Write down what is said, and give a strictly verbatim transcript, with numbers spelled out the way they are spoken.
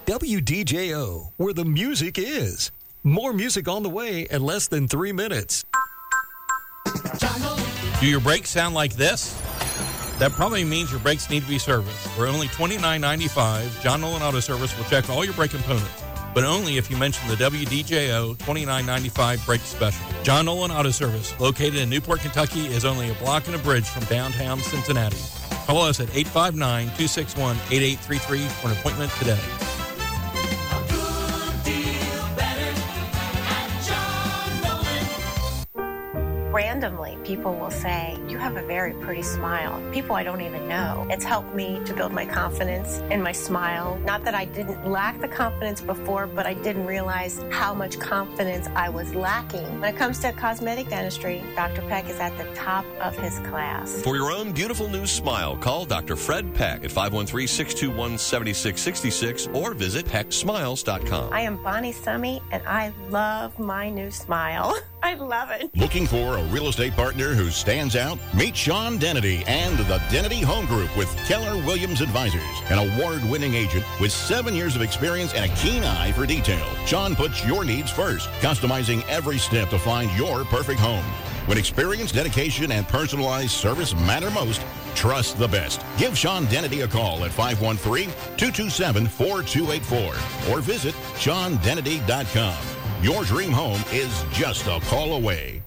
W D J O, where the music is. More music on the way in less than three minutes. Do your brakes sound like this? That probably means your brakes need to be serviced. For only twenty-nine ninety-five, John Nolan Auto Service will check all your brake components, but only if you mention the W D J O twenty-nine ninety-five brake special. John Nolan Auto Service, located in Newport, Kentucky, is only a block and a bridge from downtown Cincinnati. Call us at eight five nine, two six one, eight eight three three for an appointment today. Randomly, people will say, you have a very pretty smile. People I don't even know. It's helped me to build my confidence in my smile. Not that I didn't lack the confidence before, but I didn't realize how much confidence I was lacking. When it comes to cosmetic dentistry, Doctor Peck is at the top of his class. For your own beautiful new smile, call Doctor Fred Peck at five one three, six two one, seven six six six or visit peck smiles dot com. I am Bonnie Summy, and I love my new smile. I love it. Looking for a real estate partner who stands out? Meet Sean Dennedy and the Dennedy Home Group with Keller Williams Advisors, an award-winning agent with seven years of experience and a keen eye for detail. Sean puts your needs first, customizing every step to find your perfect home. When experience, dedication, and personalized service matter most, trust the best. Give Sean Dennedy a call at five one three, two two seven, four two eight four or visit sean dennedy dot com. Your dream home is just a call away.